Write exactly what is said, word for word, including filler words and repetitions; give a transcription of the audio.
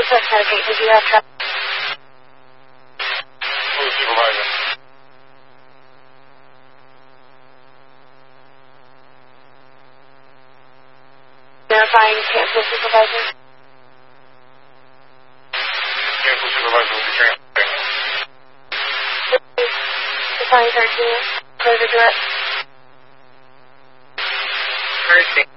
Northwest Connecticut, did you have traffic? Who's supervisor? Verifying cancel supervisor? Cancel supervisor will be transferring. Verifying thirteen, clear the direct. thirteen.